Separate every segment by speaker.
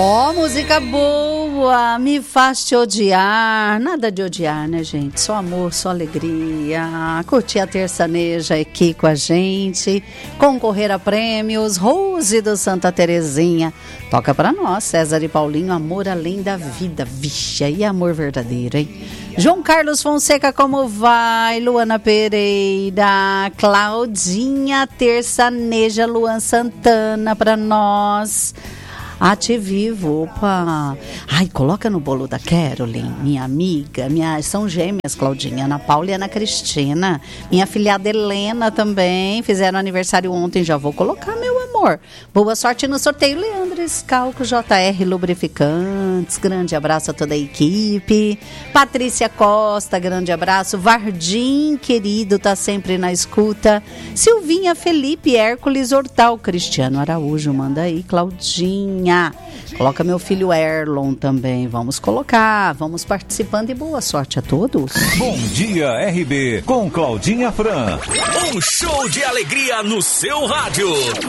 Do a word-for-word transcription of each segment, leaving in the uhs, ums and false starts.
Speaker 1: Ó, oh, música boa, me faz te odiar. Nada de odiar, né, gente? Só amor, só alegria. Curtir a terçaneja aqui com a gente. Concorrer a prêmios. Rose do Santa Terezinha. Toca pra nós, César e Paulinho, Amor Além da Vida. Vixe, aí é amor verdadeiro, hein? João Carlos Fonseca, como vai? Luana Pereira. Claudinha Terçaneja, Luan Santana pra nós. Ate Vivo, opa. Ai, coloca no bolo da Carolyn, minha amiga, minha, são gêmeas, Claudinha, Ana Paula e Ana Cristina. Minha filhada Helena também, fizeram aniversário ontem, já vou colocar, meu amor. Boa sorte no sorteio, Leandro Scalco, J R Lubrificantes, grande abraço a toda a equipe. Patrícia Costa, grande abraço. Vardim, querido, tá sempre na escuta. Silvinha Felipe, Hércules Hortal, Cristiano Araújo, manda aí, Claudinha. Coloca meu filho Erlon também. Vamos colocar, vamos participando e boa sorte a todos.
Speaker 2: Bom dia, R B, com Claudinha Fran.
Speaker 3: Um show de alegria no seu rádio.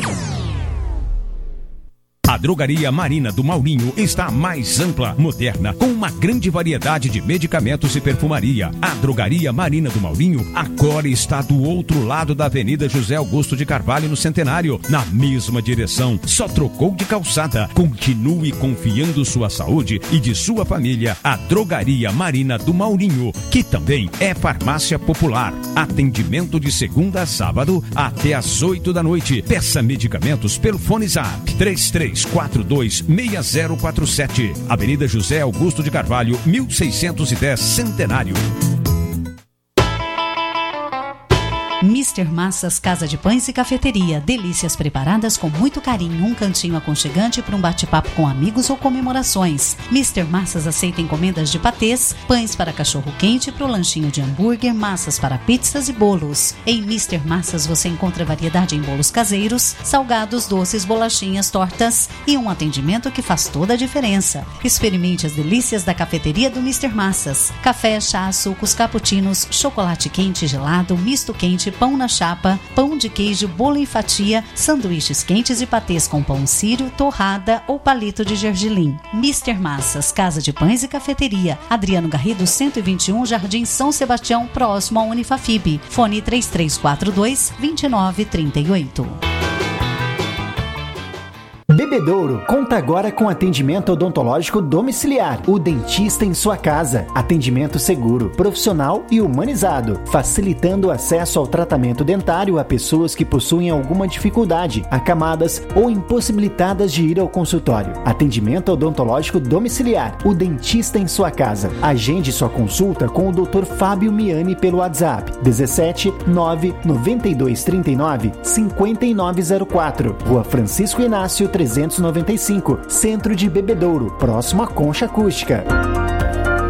Speaker 4: A Drogaria Marina do Maurinho está mais ampla, moderna, com uma grande variedade de medicamentos e perfumaria. A Drogaria Marina do Maurinho agora está do outro lado da Avenida José Augusto de Carvalho, no Centenário, na mesma direção. Só trocou de calçada. Continue confiando sua saúde e de sua família. A Drogaria Marina do Maurinho, que também é farmácia popular. Atendimento de segunda a sábado até às oito da noite. Peça medicamentos pelo fone Zap três três quatro dois seis zero quatro sete. Avenida José Augusto de Carvalho, mil seiscentos e dez, Centenário.
Speaker 5: mister Massas Casa de Pães e Cafeteria. Delícias preparadas com muito carinho. Um cantinho aconchegante para um bate-papo com amigos ou comemorações. mister Massas aceita encomendas de patês, pães para cachorro-quente para o lanchinho de hambúrguer, massas para pizzas e bolos. Em mister Massas você encontra variedade em bolos caseiros, salgados, doces, bolachinhas, tortas e um atendimento que faz toda a diferença. Experimente as delícias da cafeteria do mister Massas. Café, chá, sucos, cappuccinos, chocolate quente, gelado, misto quente, pão na chapa, pão de queijo, bolo em fatia, sanduíches quentes e patês com pão sírio, torrada ou palito de gergelim. mister Massas, Casa de Pães e Cafeteria. Adriano Garrido, cento e vinte e um, Jardim São Sebastião, próximo à Unifafib. Fone três três quatro dois, dois nove três oito.
Speaker 6: Bebedouro conta agora com atendimento odontológico domiciliar. O dentista em sua casa. Atendimento seguro, profissional e humanizado, facilitando o acesso ao tratamento dentário a pessoas que possuem alguma dificuldade, acamadas ou impossibilitadas de ir ao consultório. Atendimento odontológico domiciliar. O dentista em sua casa. Agende sua consulta com o doutor Fábio Miani pelo WhatsApp dezessete nove noventa e dois trinta e nove cinquenta e nove zero quatro. Rua Francisco Inácio trezentos e noventa e cinco, Centro de Bebedouro, próximo à Concha Acústica.